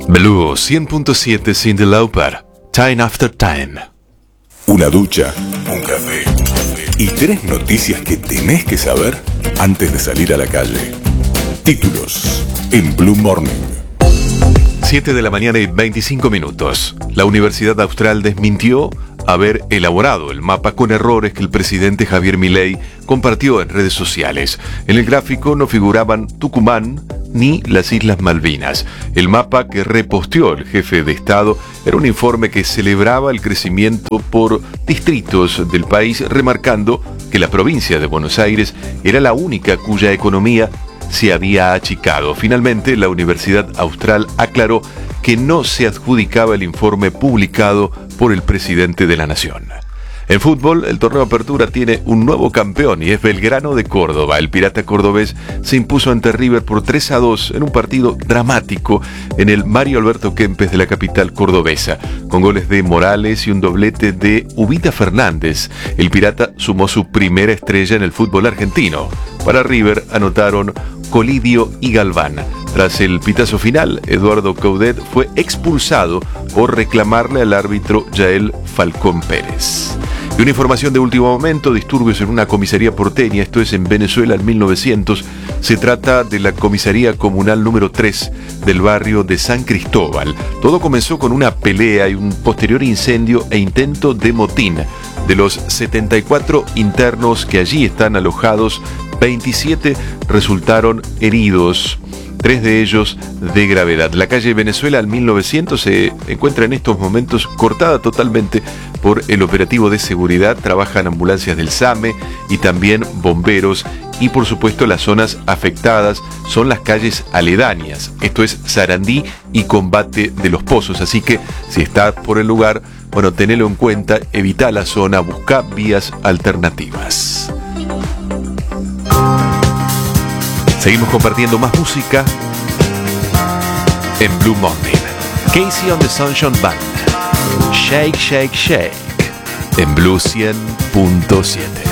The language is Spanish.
Blue 100.7 Cyndi Lauper, Time After Time. Una ducha, un café y 3 noticias que tenés que saber antes de salir a la calle. Títulos en Blue Morning. 7 de la mañana y 25 minutos. La Universidad Austral desmintió haber elaborado el mapa con errores que el presidente Javier Milei compartió en redes sociales. En el gráfico no figuraban Tucumán ni las Islas Malvinas. El mapa que reposteó el jefe de Estado era un informe que celebraba el crecimiento por distritos del país, remarcando que la provincia de Buenos Aires era la única cuya economía se había achicado. Finalmente, la Universidad Austral aclaró que no se adjudicaba el informe publicado por el presidente de la Nación. En fútbol, el torneo Apertura tiene un nuevo campeón y es Belgrano de Córdoba. El Pirata cordobés se impuso ante River por 3-2 en un partido dramático en el Mario Alberto Kempes de la capital cordobesa. Con goles de Morales y un doblete de Ubita Fernández, el Pirata sumó su primera estrella en el fútbol argentino. Para River anotaron Colidio y Galván. Tras el pitazo final, Eduardo Coudet fue expulsado por reclamarle al árbitro Yael Falcón Pérez. Y una información de último momento: disturbios en una comisaría porteña, esto es en Venezuela en 1900. Se trata de la comisaría comunal número 3 del barrio de San Cristóbal. Todo comenzó con una pelea y un posterior incendio e intento de motín. De los 74 internos que allí están alojados, 27 resultaron heridos, 3 de ellos de gravedad. La calle Venezuela al 1900 se encuentra en estos momentos cortada totalmente por el operativo de seguridad. Trabajan ambulancias del SAME y también bomberos. Y por supuesto las zonas afectadas son las calles aledañas. Esto es Sarandí y Combate de los Pozos. Así que si estás por el lugar, bueno, tenelo en cuenta, evita la zona, busca vías alternativas. Seguimos compartiendo más música en Blue Morning. Casey on the Sunshine Band, Shake, Shake, Shake, en Blue 100.7.